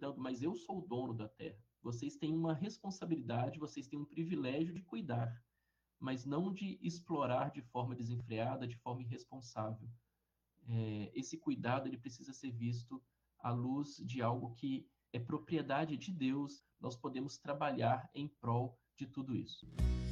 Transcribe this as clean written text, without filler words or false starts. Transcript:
gritando, mas eu sou o dono da terra. Vocês têm uma responsabilidade, vocês têm um privilégio de cuidar, mas não de explorar de forma desenfreada, de forma irresponsável. Esse cuidado ele precisa ser visto à luz de algo que é propriedade de Deus. Nós podemos trabalhar em prol de tudo isso.